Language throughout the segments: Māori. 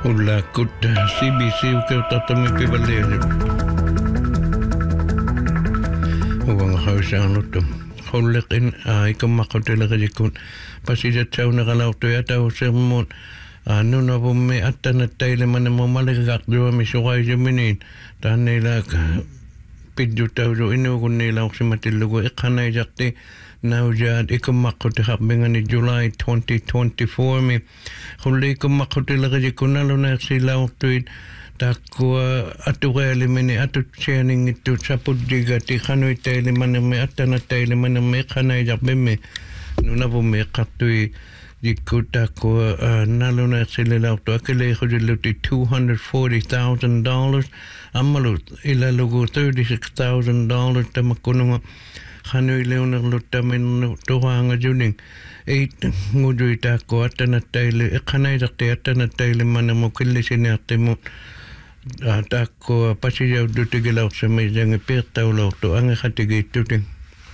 Ulla kutta CBC ukeuttaa pivaleelle. Uang hausaanut. Hollekin aika makotella kun pasiset saunakalautto ja tausemmun. Nuna pumme attana teille manne mun malikakat juomisukaisemminiin. Tänneillä pidjuttaudu inu kun niillä oksimatillu kun ikhanai jakti. Naujaat ikamakkote happengani July 2024 mi hulli ikamakkote lagi kunaluna silautuin takkua atureali meni atutseaningittu sapuddigati khanuiteili manemme attanateili manemme khanai jabbemme nunavumme qattui dikku takkua naluna silautu akele khudilluti $240,000 ammalut ila lugu $36,000 tamakkununga Hanui leunarluttamin tuhaanga juning. Eit ngudui taakko attana teille. Ekhanaitakti attana teille manna mukillisini attimu. Taakko pasijaudu tigilauksemme jange pirtaulautu angekhatigittutin.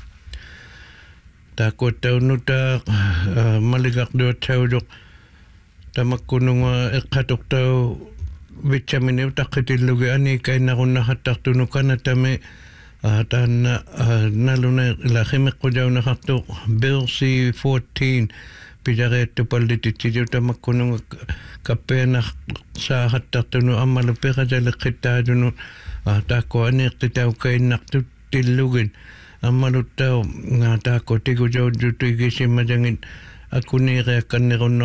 Taakko taunuta malikakduat sauduk. Tamakkununga ekhatuktaw vitsamini utakitillugi anikainarunna hattartunu kanatame Tänä nälune lähimekko jauna hattu Bill C-14 pitäreetty pallitit jota makkunun kapeena saa hattartunu ammalle peräjälle khittaadunu taakko aneetti taukainnartu tillugin ammaluttau taakko tiku joudutu ikisimmäjängin akuniireakkannerunna